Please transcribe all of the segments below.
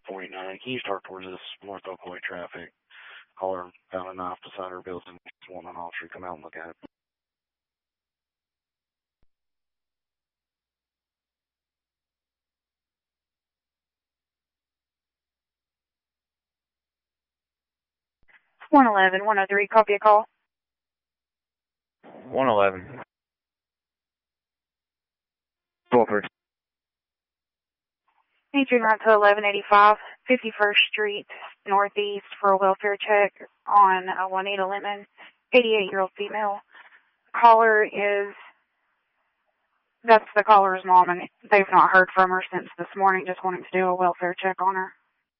49. Can you start towards this North Oakwood traffic? Caller found a knife beside her building. Just want an officer to come out and look at it. One 103, copy a call. 111. 12-3. Need you route to 1185, 51st Street, Northeast for a welfare check on Juanita Littman, 88-year-old female. Caller is, that's the caller's mom, and they've not heard from her since this morning, just wanting to do a welfare check on her.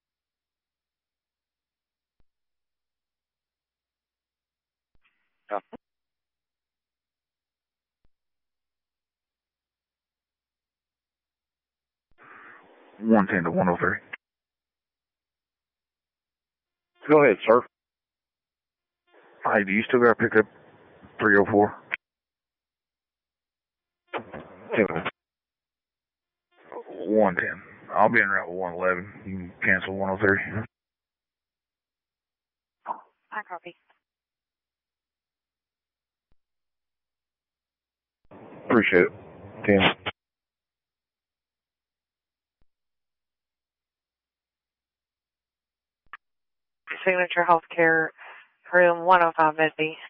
Yeah. $110 to 103. Go ahead, sir. Hi, do you still got to pick up 304? 110. I'll be en route with 111. You can cancel 103. I copy. Appreciate it. 10. Signature Healthcare, room 105 busy.